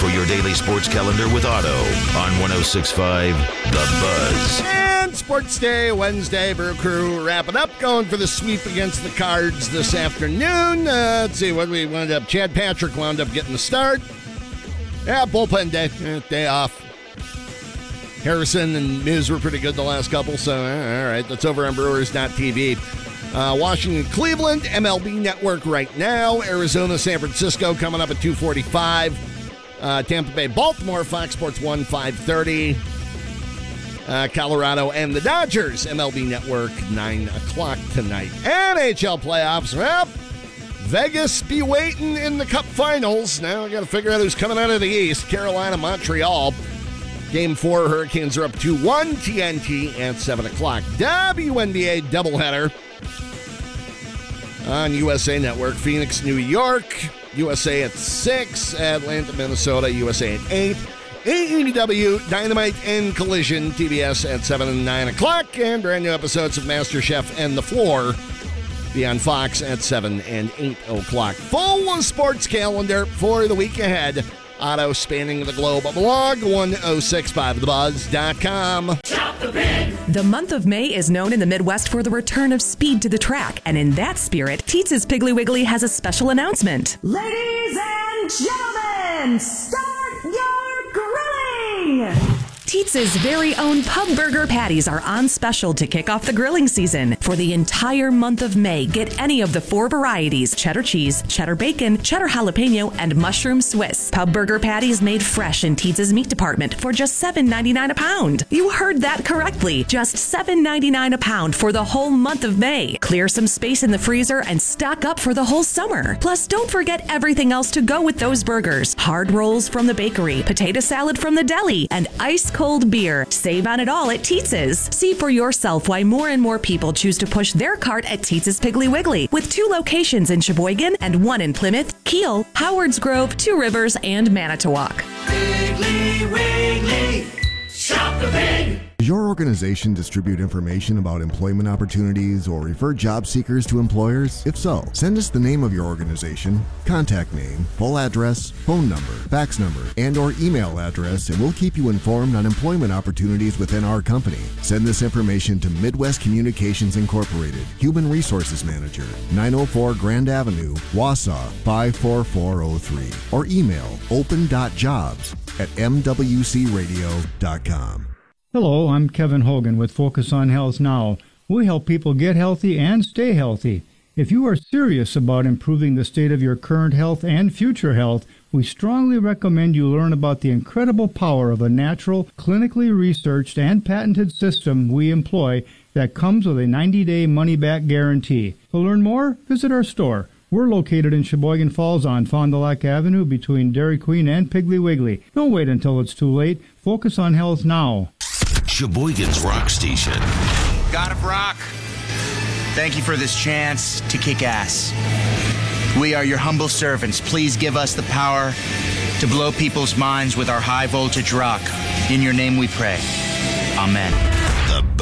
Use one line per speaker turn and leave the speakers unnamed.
for your daily sports calendar with Otto on 106.5 The Buzz.
And Sports Day, Wednesday, Brew Crew wrapping up, going for the sweep against the Cards this afternoon. Let's see what we wound up. Chad Patrick wound up getting the start. Yeah, bullpen day. Day off. Harrison and Miz were pretty good the last couple, so all right. That's over on Brewers.tv. Washington, Cleveland, MLB Network right now. Arizona, San Francisco coming up at 2:45. Tampa Bay, Baltimore, Fox Sports 1, 5:30. Colorado and the Dodgers, MLB Network, 9 o'clock tonight. NHL playoffs, well, Vegas be waiting in the Cup Finals. Now we got to figure out who's coming out of the East. Carolina, Montreal. Game 4, Hurricanes are up 2-1. TNT at 7 o'clock. WNBA doubleheader on USA Network. Phoenix, New York. USA at 6. Atlanta, Minnesota. USA at 8. AEW, Dynamite, and Collision. TBS at 7 and 9 o'clock. And brand new episodes of MasterChef and The Floor be on Fox at 7 and 8 o'clock. Full sports calendar for the week ahead. Otto spanning the globe. Blog 1065thebuzz.com.
Shop the Pig!
The month of May is known in the Midwest for the return of speed to the track, and in that spirit, Teetz's Piggly Wiggly has a special announcement.
Ladies and gentlemen, start your grilling!
Teetz's very own pub burger patties are on special to kick off the grilling season. For the entire month of May, get any of the 4 varieties: cheddar cheese, cheddar bacon, cheddar jalapeno, and mushroom Swiss. Pub burger patties made fresh in Teetz's meat department for just $7.99 a pound. You heard that correctly. Just $7.99 a pound for the whole month of May. Clear some space in the freezer and stock up for the whole summer. Plus, don't forget everything else to go with those burgers. Hard rolls from the bakery, potato salad from the deli, and ice-cold beer. Save on it all at Teetz's. See for yourself why more and more people choose to push their cart at Teetz's Piggly Wiggly, with 2 locations in Sheboygan and 1 in Plymouth, Kiel, Howards Grove, 2 Rivers, and Manitowoc.
Piggly Wiggly, shop the pig!
Does your organization distribute information about employment opportunities or refer job seekers to employers? If so, send us the name of your organization, contact name, full address, phone number, fax number, and or email address, and we'll keep you informed on employment opportunities within our company. Send this information to Midwest Communications Incorporated, Human Resources Manager, 904 Grand Avenue, Wausau, 54403, or email open.jobs@mwcradio.com.
Hello, I'm Kevin Hogan with Focus on Health Now. We help people get healthy and stay healthy. If you are serious about improving the state of your current health and future health, we strongly recommend you learn about the incredible power of a natural, clinically researched, and patented system we employ that comes with a 90-day money-back guarantee. To learn more, visit our store. We're located in Sheboygan Falls on Fond du Lac Avenue between Dairy Queen and Piggly Wiggly. Don't wait until it's too late. Focus on health now.
Sheboygan's Rock Station.
God of Rock, thank you for this chance to kick ass. We are your humble servants. Please give us the power to blow people's minds with our high voltage rock. In your name we pray. Amen.